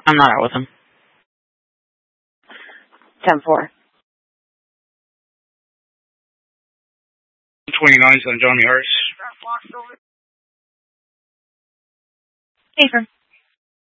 I'm not out with him. 10-4. 29's on Johnny Hurst. Affirm.